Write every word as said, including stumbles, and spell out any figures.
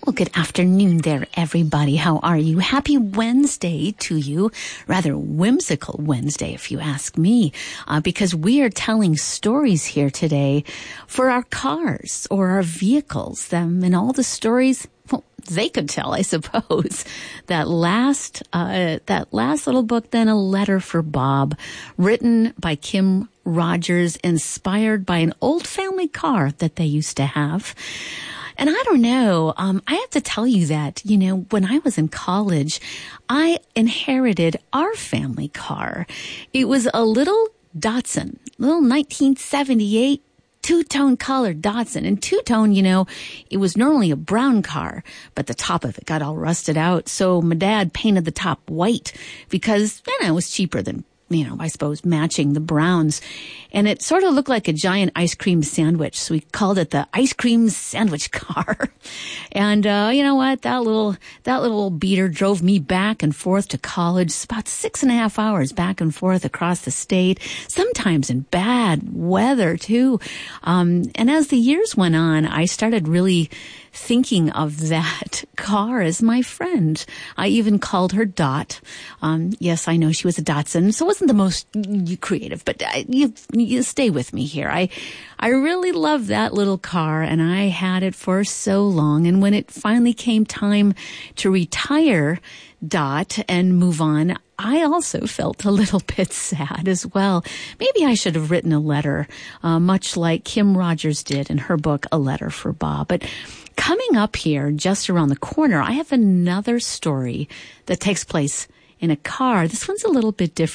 Well, good afternoon there, everybody. How are you? Happy Wednesday to you. Rather whimsical Wednesday, if you ask me, uh, because we are telling stories here today for our cars or our vehicles, them and all the stories, well, they could tell, I suppose. That last, uh, that last little book, then A Letter for Bob, written by Kim Rogers, inspired by an old family car that they used to have. And I don't know, um, I have to tell you that, you know, when I was in college, I inherited our family car. It was a little Datsun, little nineteen seventy-eight two-tone color Datsun. And two-tone, you know, it was normally a brown car, but the top of it got all rusted out. So my dad painted the top white because, you know, it was cheaper than, you know, I suppose matching the browns. And it sort of looked like a giant ice cream sandwich. So we called it the ice cream sandwich car. And, uh, you know what? That little, that little beater drove me back and forth to college. It's about six and a half hours back and forth across the state, sometimes in bad weather too. Um, and as the years went on, I started really thinking of that car as my friend. I even called her Dot. Um, yes, I know she was a Datsun, so it wasn't the most creative, but uh, you, you stay with me here. I, I really love that little car, and I had it for so long. And when it finally came time to retire Dot and move on, I also felt a little bit sad as well. Maybe I should have written a letter, uh, much like Kim Rogers did in her book, A Letter for Bob. But coming up here, just around the corner, I have another story that takes place in a car. This one's a little bit different.